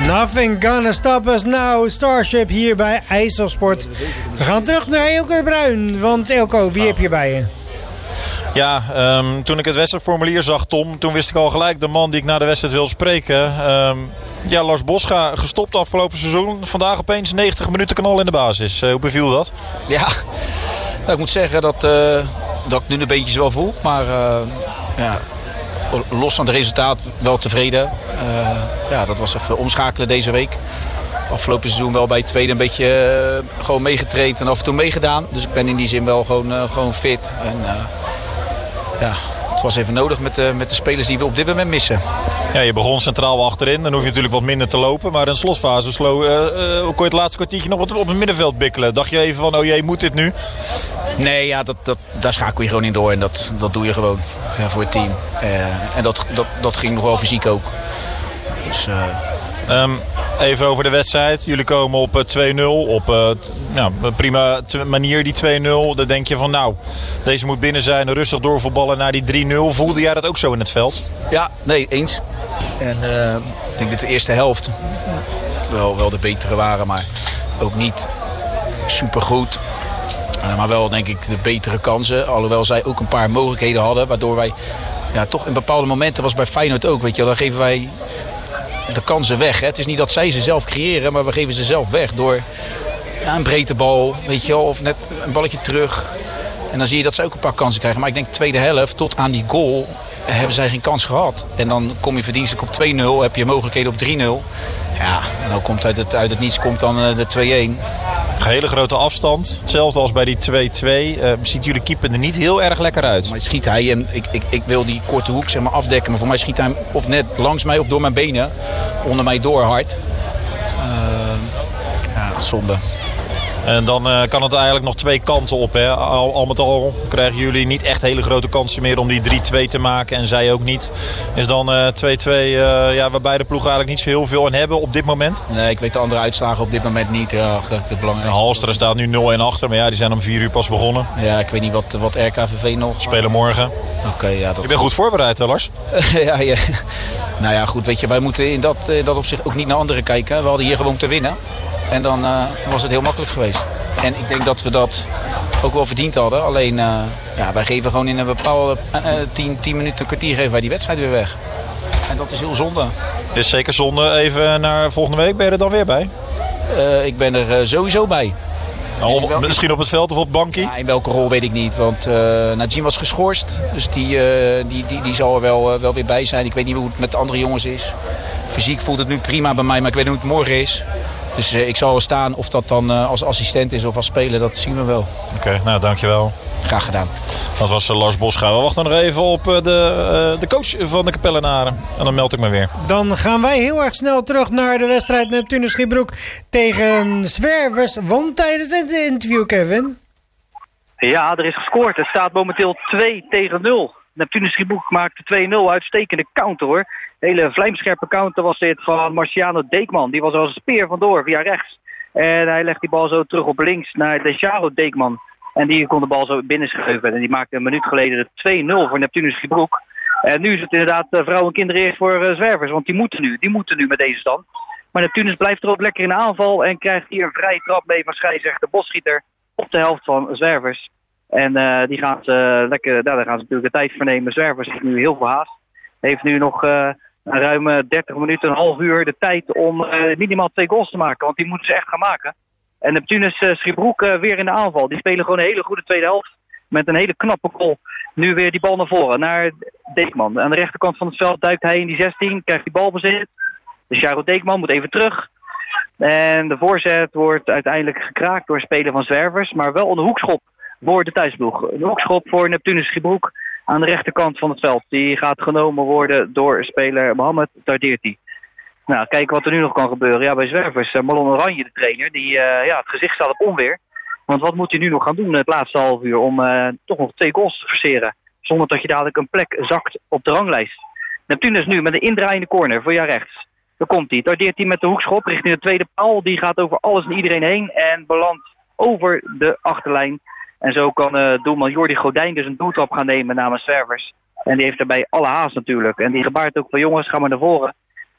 Nothing Gonna Stop Us Now, Starship hier bij IJsselsport. We gaan terug naar Eelco de Bruin, want Eelco, wie heb je bij je? Ja, toen ik het wedstrijdformulier zag, Tom, toen wist ik al gelijk de man die ik na de wedstrijd wilde spreken. Lars Boska, gestopt afgelopen seizoen. Vandaag opeens 90 minuten knal in de basis. Hoe beviel dat? Ja, nou, ik moet zeggen dat ik nu de beentjes wel voel. Maar los van het resultaat wel tevreden. Dat was even omschakelen deze week. Afgelopen seizoen wel bij het tweede een beetje gewoon meegetraind en af en toe meegedaan. Dus ik ben in die zin wel gewoon fit. En het was even nodig met de spelers die we op dit moment missen. Ja, je begon centraal achterin. Dan hoef je natuurlijk wat minder te lopen. Maar in de slotfase kon je het laatste kwartiertje nog op het middenveld bikkelen. Dacht je even van, oh jee, moet dit nu? Nee, ja, daar schakel je gewoon in door. En dat doe je gewoon voor het team. En dat ging nog wel fysiek ook. Dus... Even over de wedstrijd. Jullie komen op 2-0. Op een prima manier, die 2-0. Dan denk je van, nou, deze moet binnen zijn. Rustig doorvoetballen naar die 3-0. Voelde jij dat ook zo in het veld? Ja, nee, eens. En ik denk dat de eerste helft wel de betere waren. Maar ook niet supergoed. Maar wel, denk ik, de betere kansen. Alhoewel zij ook een paar mogelijkheden hadden. Waardoor wij toch in bepaalde momenten, was bij Feyenoord ook. Weet je, dan geven wij de kansen weg. Hè. Het is niet dat zij ze zelf creëren, maar we geven ze zelf weg door een breedte bal, weet je wel, of net een balletje terug. En dan zie je dat ze ook een paar kansen krijgen. Maar ik denk de tweede helft, tot aan die goal, hebben zij geen kans gehad. En dan kom je verdienstelijk op 2-0, heb je mogelijkheden op 3-0. Ja, en dan komt uit het niets komt dan de 2-1. Hele grote afstand. Hetzelfde als bij die 2-2. Ziet jullie keeper er niet heel erg lekker uit. Maar schiet hij en ik wil die korte hoek zeg maar afdekken. Maar voor mij schiet hij of net langs mij of door mijn benen. Onder mij door hard. Zonde. En dan kan het eigenlijk nog twee kanten op. Hè? Al met al krijgen jullie niet echt hele grote kansen meer om die 3-2 te maken. En zij ook niet. Is dan 2-2 waar beide ploegen eigenlijk niet zo heel veel aan hebben op dit moment? Nee, ik weet de andere uitslagen op dit moment niet. Ja, het belangrijkste. Halsteren staat nu 0-1 achter. Maar ja, die zijn om 4 uur pas begonnen. Ja, ik weet niet wat RKVV nog. Spelen morgen. Oké, ja, Je bent goed voorbereid, hè, Lars? ja. Nou ja, goed. Weet je, wij moeten in dat opzicht ook niet naar anderen kijken. We hadden hier gewoon te winnen. En dan was het heel makkelijk geweest. En ik denk dat we dat ook wel verdiend hadden. Alleen, wij geven gewoon in een bepaalde 10 minuten, een kwartier geven wij die wedstrijd weer weg. En dat is heel zonde. Is zeker zonde. Even naar volgende week. Ben je er dan weer bij? Ik ben er sowieso bij. Misschien op het veld of op het bankje? Ja, in welke rol weet ik niet. Want Najim was geschorst. Dus die zal er wel weer bij zijn. Ik weet niet hoe het met de andere jongens is. Fysiek voelt het nu prima bij mij, maar ik weet niet hoe het morgen is. Dus ik zal wel staan. Of dat dan als assistent is of als speler, dat zien we wel. Oké, nou dankjewel. Graag gedaan. Dat was Lars Boska. We wachten nog even op de coach van de Capellenaren. En dan meld ik me weer. Dan gaan wij heel erg snel terug naar de wedstrijd Neptunus Schiebroek tegen Zwervers. Want tijdens het interview, Kevin. Ja, er is gescoord. Het staat momenteel 2-0. Neptunus Schiebroek maakte 2-0. Uitstekende counter hoor. Een hele vlijmscherpe counter was dit van Marciano Deekman. Die was er als een speer vandoor via rechts. En hij legt die bal zo terug op links naar Dejaro Deekman. En die kon de bal zo binnenschuiven. En die maakte een minuut geleden de 2-0 voor Neptunus Schiebroek. En nu is het inderdaad vrouwen en kinderen eerst voor Zwervers. Want die moeten nu met deze stand. Maar Neptunus blijft er ook lekker in de aanval. En krijgt hier een vrije trap mee van scheidsrechter Bosschieter op de helft van Zwervers. En die gaan ze lekker, daar gaan ze natuurlijk de tijd vernemen. Zwervers heeft nu heel veel haast. Heeft nu nog ruim 30 minuten, een half uur de tijd om minimaal 2 goals te maken. Want die moeten ze echt gaan maken. En Neptunus Schiebroek weer in de aanval. Die spelen gewoon een hele goede tweede helft. Met een hele knappe goal. Nu weer die bal naar voren, naar Deekman. Aan de rechterkant van het veld duikt hij in die 16. Krijgt die balbezit. Dus Jaro Deekman moet even terug. En de voorzet wordt uiteindelijk gekraakt door spelen van Zwervers. Maar wel een hoekschop voor de thuisploeg. Een hoekschop voor Neptunus Schiebroek aan de rechterkant van het veld. Die gaat genomen worden door speler Mohamed Tardirti. Nou, kijken wat er nu nog kan gebeuren. Ja, bij Zwervers, Marlon Oranje, de trainer, die het gezicht staat op onweer. Want wat moet hij nu nog gaan doen het laatste half uur om toch nog 2 goals te verseren? Zonder dat je dadelijk een plek zakt op de ranglijst. Neptunus nu met een indraaiende corner voor jou rechts. Daar komt hij. Tardirti met de hoekschop richting de tweede paal. Die gaat over alles en iedereen heen en belandt over de achterlijn. En zo kan doelman Jordi Godijn dus een doeltrap gaan nemen namens Zwervers. En die heeft daarbij alle haast natuurlijk. En die gebaart ook van jongens, ga maar naar voren.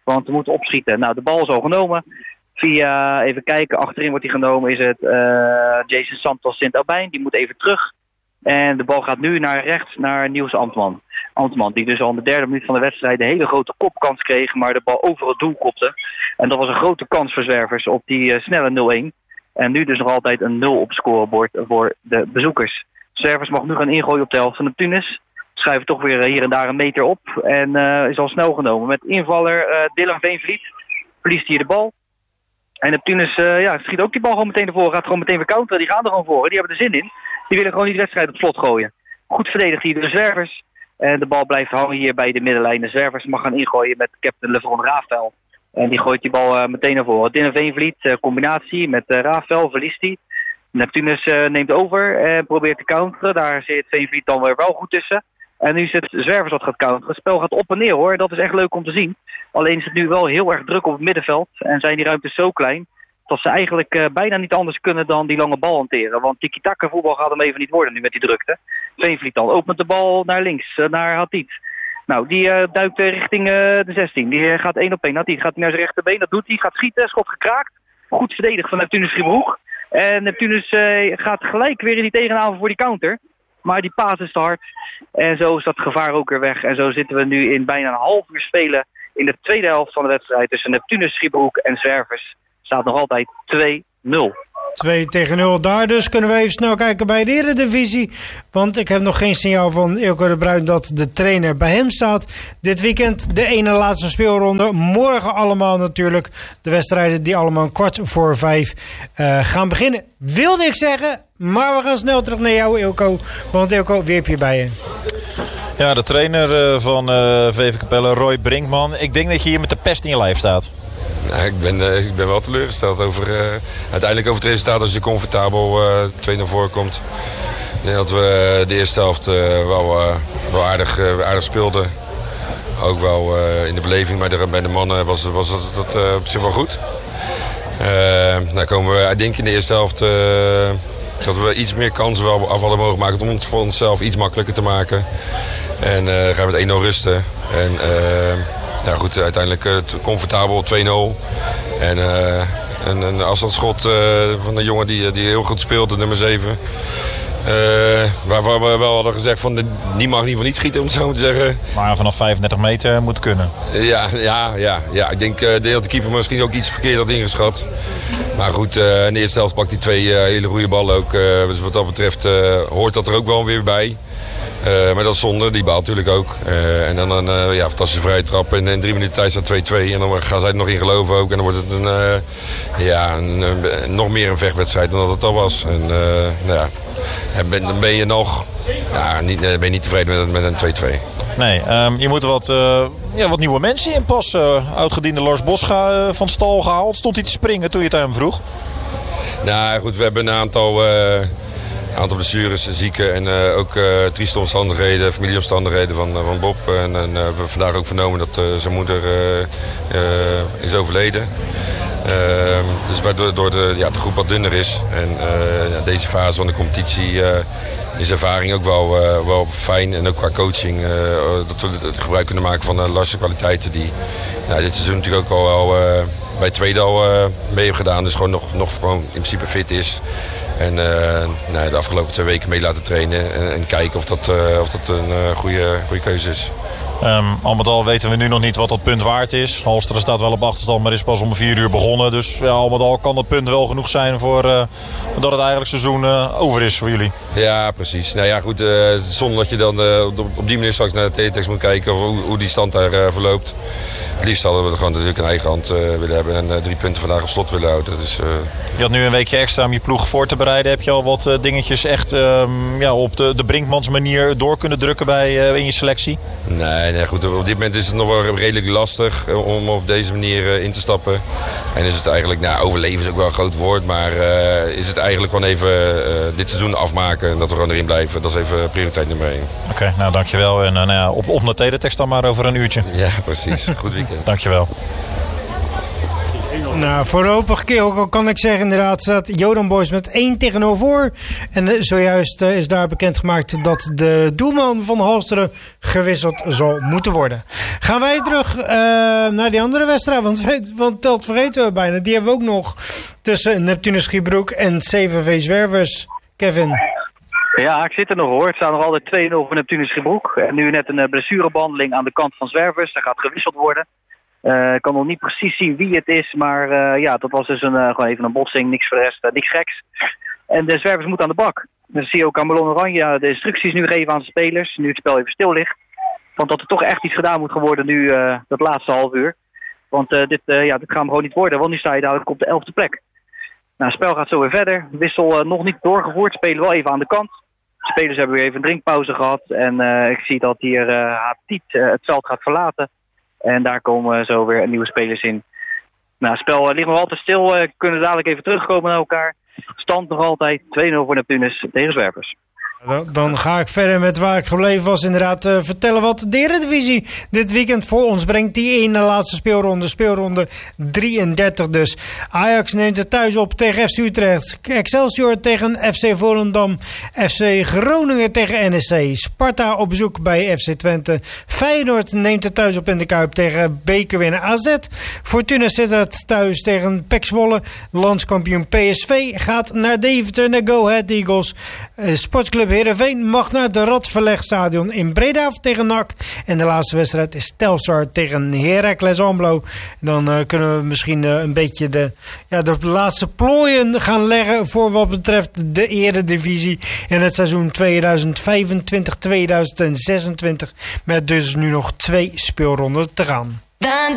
Want we moeten opschieten. Nou, de bal is al genomen. Via, even kijken, achterin wordt hij genomen. Is het Jason Santos Sint-Albijn. Die moet even terug. En de bal gaat nu naar rechts naar Niels Ambtman. Ambtman die dus al in de derde minuut van de wedstrijd een hele grote kopkans kreeg. Maar de bal over het doel kopte. En dat was een grote kans voor Zwervers op die snelle 0-1. En nu dus nog altijd een 0 op het scorebord voor de bezoekers. Zwervers mag nu gaan ingooien op de helft van Neptunus. Schuiven toch weer hier en daar een meter op. En is al snel genomen. Met invaller Dylan Veenvliet verliest hier de bal. En Neptunus schiet ook die bal gewoon meteen naar voren. Gaat gewoon meteen weer counteren. Die gaan er gewoon voor. Die hebben er zin in. Die willen gewoon die wedstrijd op slot gooien. Goed verdedigd hier door de Zwervers. En de bal blijft hangen hier bij de middenlijn. De Zwervers mag gaan ingooien met captain Levron Rafael. En die gooit die bal meteen naar voren. Dylan Veenvliet, combinatie met Rafael, verliest hij. Neptunus neemt over en probeert te counteren. Daar zit Veenvliet dan weer wel goed tussen. En nu is het Zwervers dat gaat counteren. Het spel gaat op en neer hoor. Dat is echt leuk om te zien. Alleen is het nu wel heel erg druk op het middenveld. En zijn die ruimtes zo klein dat ze eigenlijk bijna niet anders kunnen dan die lange bal hanteren. Want tiki-taka voetbal gaat hem even niet worden nu met die drukte. Veenvliet dan opent de bal naar links, naar Hatit. Nou, die duikt richting de 16. Die gaat 1 op 1. Hatit gaat naar zijn rechterbeen. Dat doet hij. Gaat schieten. Schot gekraakt. Goed verdedigd van Neptunus Schiebroek. En Neptunus gaat gelijk weer in die tegenaanval voor die counter. Maar die paas is te hard. En zo is dat gevaar ook weer weg. En zo zitten we nu in bijna een half uur spelen in de tweede helft van de wedstrijd tussen Neptunus Schiebroek en Zwervers. Staat nog altijd 2-0. 2-0. Daar dus kunnen we even snel kijken bij de Eredivisie. Want ik heb nog geen signaal van Eelco de Bruin dat de trainer bij hem staat. Dit weekend de ene laatste speelronde. Morgen allemaal natuurlijk de wedstrijden die allemaal 4:45 gaan beginnen. Wilde ik zeggen, maar we gaan snel terug naar jou Eelco. Want Eelco, wie heb je bij je? Ja, de trainer van VV Capelle, Roy Brinkman. Ik denk dat je hier met de pest in je lijf staat. Nou, ik ben wel teleurgesteld uiteindelijk over het resultaat als je comfortabel 2-0 voorkomt. Ik denk dat we de eerste helft wel aardig speelden. Ook wel in de beleving bij de mannen was dat op zich wel goed. Dan komen we, ik denk in de eerste helft dat we iets meer kansen wel af hadden mogen maken om het voor onszelf iets makkelijker te maken. En gaan we met 1-0 rusten. En ja, goed, uiteindelijk comfortabel op 2-0. En een afstandsschot van een jongen die heel goed speelde, nummer 7. Waarvan we wel hadden gezegd van die mag niet van niet schieten, om het zo maar te zeggen. Maar vanaf 35 meter moet kunnen. Ja. Ik denk dat de keeper misschien ook iets verkeerd had ingeschat. Maar goed, in de eerste helft pakt hij 2 hele goede ballen ook. Dus wat dat betreft hoort dat er ook wel weer bij. Maar dat is zonde, die baalt natuurlijk ook. En dan een fantastische vrije trap en in 3 minuten tijd staat 2-2. En dan gaan zij er nog in geloven ook. En dan wordt het nog meer een vechtwedstrijd dan dat het al was. En dan ben je nog niet tevreden met een 2-2. Nee, je moet wat nieuwe mensen inpassen. Oudgediende Lars Bosga van stal gehaald. Stond hij te springen toen je het aan hem vroeg? Nou goed, we hebben een aantal blessures, zieken en ook trieste omstandigheden, familieomstandigheden van Bob. En we hebben vandaag ook vernomen dat zijn moeder is overleden. Dus waardoor de groep wat dunner is. En deze fase van de competitie is ervaring ook wel fijn. En ook qua coaching dat we gebruik kunnen maken van de Lars' kwaliteiten die dit seizoen natuurlijk ook al bij het tweede al mee heeft gedaan. Dus gewoon nog in principe fit is. En de afgelopen 2 weken mee laten trainen en kijken of dat een goede keuze is. Al met al weten we nu nog niet wat dat punt waard is. Halsteren staat wel op achterstand, maar is pas om 4 uur begonnen. Dus ja, al met al kan dat punt wel genoeg zijn voor dat het eigenlijk seizoen over is voor jullie. Ja, precies. Nou ja, goed. Zonder dat je dan op die manier straks naar de teletext moet kijken hoe die stand daar verloopt. Het liefst hadden we gewoon natuurlijk een eigen hand willen hebben en 3 punten vandaag op slot willen houden. Dus, Je had nu een weekje extra om je ploeg voor te bereiden. Heb je al wat dingetjes echt op de Brinkmans manier door kunnen drukken in je selectie? Nee, goed. Op dit moment is het nog wel redelijk lastig om op deze manier in te stappen. En is het eigenlijk, overleven is ook wel een groot woord, maar is het eigenlijk gewoon even dit seizoen afmaken en dat we gewoon erin blijven. Dat is even prioriteit nummer 1. Oké, dankjewel. En op naar teletext dan maar over een uurtje. Ja, precies. Goed weekend. Dankjewel. Nou, voorlopig kan ik zeggen, inderdaad, staat Jodan Boys met 1-0 voor. En zojuist is daar bekendgemaakt dat de doelman van Halsteren gewisseld zal moeten worden. Gaan wij terug naar die andere wedstrijd, want dat vergeten we bijna. Die hebben we ook nog tussen Neptunus Schiebroek en CVV Zwervers. Kevin. Ja, ik zit er nog hoor. Het staat nog altijd 2-0 voor Neptunus Schiebroek. En nu net een blessurebehandeling aan de kant van Zwervers. Daar gaat gewisseld worden. Ik kan nog niet precies zien wie het is, maar dat was dus gewoon even een botsing, niks voor de rest, niks geks. En de Zwervers moeten aan de bak. Dan zie je ook aan Ballon Oranje de instructies nu geven aan de spelers, nu het spel even stil ligt. Want dat er toch echt iets gedaan moet worden nu dat laatste half uur. Want dit gaat hem gewoon niet worden, want nu sta je dadelijk op de 11e plek. Nou, het spel gaat zo weer verder. Wissel nog niet doorgevoerd, spelen wel even aan de kant. De spelers hebben weer even een drinkpauze gehad en ik zie dat hier Hatit het veld gaat verlaten. En daar komen zo weer nieuwe spelers in. Nou, het spel ligt nog altijd stil. Kunnen dadelijk even terugkomen naar elkaar. Stand nog altijd 2-0 voor Neptunus tegen Zwervers. Dan ga ik verder met waar ik gebleven was. Inderdaad vertellen wat de Eredivisie dit weekend voor ons brengt. Die ene laatste speelronde 33 dus. Ajax neemt het thuis op tegen FC Utrecht. Excelsior tegen FC Volendam. FC Groningen tegen NEC. Sparta op bezoek bij FC Twente. Feyenoord neemt het thuis op in de Kuip tegen bekerwinnaar AZ. Fortuna Sittard thuis tegen PEC Zwolle. Landskampioen PSV gaat naar Deventer, naar Go Ahead Eagles. Sportclub Heerenveen mag naar het Radverlegstadion in Breda tegen NAC. En de laatste wedstrijd is Telstar tegen Heracles Almelo. Dan kunnen we misschien een beetje de laatste plooien gaan leggen voor wat betreft de Eredivisie in het seizoen 2025-2026. Met dus nu nog 2 speelronden te gaan.